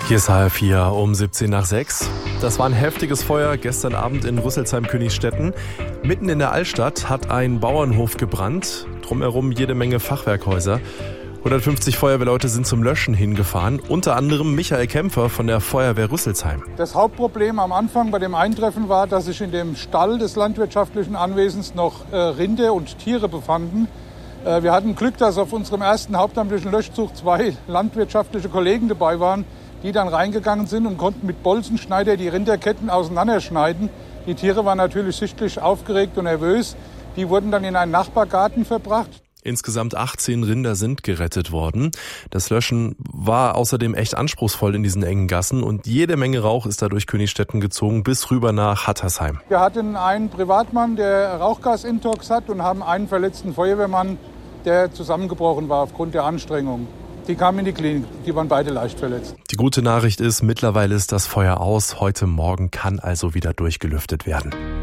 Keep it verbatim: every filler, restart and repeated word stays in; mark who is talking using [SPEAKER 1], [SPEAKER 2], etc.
[SPEAKER 1] Hier ist H R vier um siebzehn nach sechs. Das war ein heftiges Feuer gestern Abend in Rüsselsheim-Königsstetten. Mitten in der Altstadt hat ein Bauernhof gebrannt. Drumherum jede Menge Fachwerkhäuser. hundertfünfzig Feuerwehrleute sind zum Löschen hingefahren. Unter anderem Michael Kämpfer von der Feuerwehr Rüsselsheim.
[SPEAKER 2] Das Hauptproblem am Anfang bei dem Eintreffen war, dass sich in dem Stall des landwirtschaftlichen Anwesens noch äh, Rinde und Tiere befanden. Äh, wir hatten Glück, dass auf unserem ersten hauptamtlichen Löschzug zwei landwirtschaftliche Kollegen dabei waren, die dann reingegangen sind und konnten mit Bolzenschneider die Rinderketten auseinanderschneiden. Die Tiere waren natürlich sichtlich aufgeregt und nervös. Die wurden dann in einen Nachbargarten verbracht.
[SPEAKER 1] Insgesamt achtzehn Rinder sind gerettet worden. Das Löschen war außerdem echt anspruchsvoll in diesen engen Gassen und jede Menge Rauch ist da durch Königsstetten gezogen bis rüber nach Hattersheim.
[SPEAKER 2] Wir hatten einen Privatmann, der Rauchgasintox hat, und haben einen verletzten Feuerwehrmann, der zusammengebrochen war aufgrund der Anstrengung. Die kamen in die Klinik, die waren beide leicht verletzt.
[SPEAKER 1] Die gute Nachricht ist, mittlerweile ist das Feuer aus. Heute Morgen kann also wieder durchgelüftet werden.